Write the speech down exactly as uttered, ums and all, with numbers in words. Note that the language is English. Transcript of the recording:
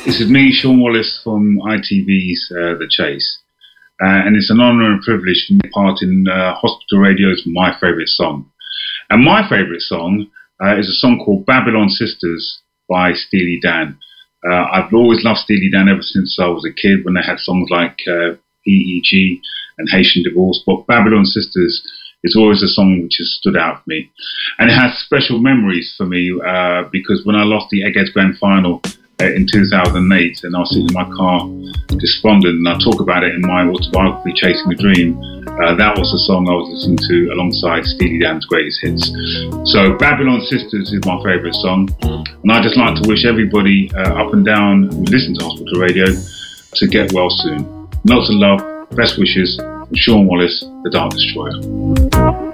This is me, Sean Wallace from I T V's uh, The Chase. Uh, and it's an honour and privilege to be part in uh, Hospital Radio's My Favourite Song. And my favourite song uh, is a song called Babylon Sisters by Steely Dan. Uh, I've always loved Steely Dan ever since I was a kid, when they had songs like uh, P E G and Haitian Divorce. But Babylon Sisters is always a song which has stood out for me. And it has special memories for me uh, because when I lost the Eggheads Grand Final in two thousand eight, and I was sitting in my car despondent, and I talk about it in my autobiography Chasing the Dream. Uh, that was the song I was listening to alongside Steely Dan's greatest hits. So Babylon Sisters is my favourite song, and I'd just like to wish everybody uh, up and down who listen to Hospital Radio to get well soon. Lots of love, best wishes from Sean Wallace, the Dark Destroyer.